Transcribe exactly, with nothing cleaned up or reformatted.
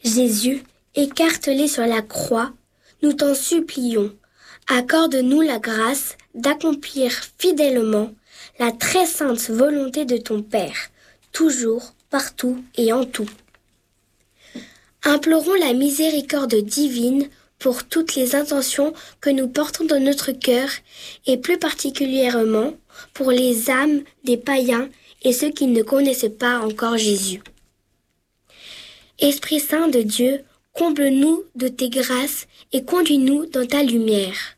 Jésus, écartelé sur la croix, nous t'en supplions, accorde-nous la grâce d'accomplir fidèlement la très sainte volonté de ton Père, toujours, partout et en tout. Implorons la miséricorde divine pour toutes les intentions que nous portons dans notre cœur et plus particulièrement pour les âmes des païens et ceux qui ne connaissent pas encore Jésus. Esprit Saint de Dieu, comble-nous de tes grâces et conduis-nous dans ta lumière.